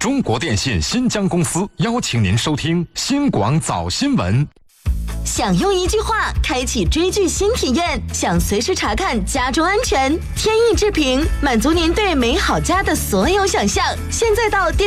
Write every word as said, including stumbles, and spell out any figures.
中国电信新疆公司邀请您收听新广早新闻。 想用一句话开启追剧新体验，想随时查看家中安全，天意之屏满足您对美好家的所有想象。现在到电